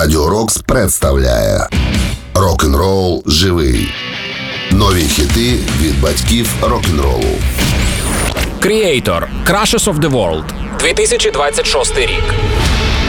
Радіо Рокс представляє Рок-н-рол живий. Нові хіти від батьків рок-н-ролу. Creator. Crushes of the World. 2026 рік.